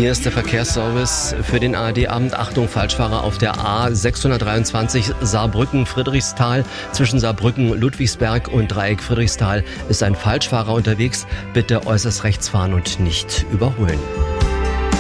Hier ist der Verkehrsservice für den ARD-Abend. Achtung, Falschfahrer auf der A623 Saarbrücken-Friedrichsthal. Zwischen Saarbrücken, Ludwigsberg und Dreieck Friedrichsthal ist ein Falschfahrer unterwegs. Bitte äußerst rechts fahren und nicht überholen.